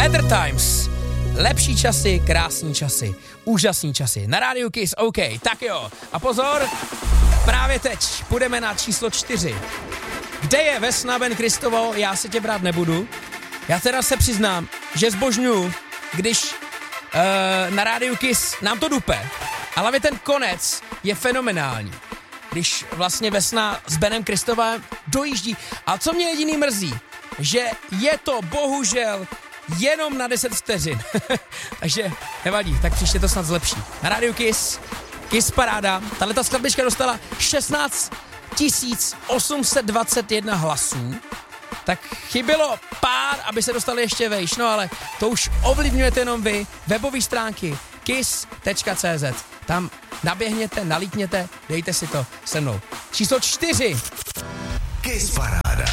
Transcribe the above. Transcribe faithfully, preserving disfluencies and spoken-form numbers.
Better Times. Lepší časy, krásní časy, úžasní časy. Na rádiu Kiss, OK, tak jo. A pozor, právě teď půjdeme na číslo čtyři. Kde je Vesna Ben Kristovo, já se tě brát nebudu. Já teda se přiznám, že zbožňuju, když uh, na rádiu Kiss nám to dupe. Ale ten konec je fenomenální. Když vlastně Vesna s Benem Kristovem dojíždí. A co mě jediný mrzí, že je to bohužel jenom na deset vteřin. Takže nevadí, tak příště to snad zlepší. Na rádiu Kiss, Kiss Paráda. Tahleta skladbička dostala šestnáct tisíc osm set dvacet jedna hlasů. Tak chybělo pár, aby se dostali ještě vejš, no ale to už ovlivňujete jenom vy. Webové stránky kiss tečka cé zet. Tam naběhněte, nalítněte, dejte si to se mnou. Číslo čtyři. Kiss Paráda.